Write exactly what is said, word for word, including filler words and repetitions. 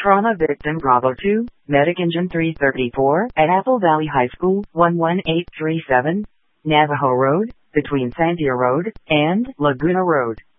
Trauma victim Bravo two, Medic Engine three thirty-four, at Apple Valley High School, one one eight three seven, Navajo Road, between Sandia Road and Laguna Road.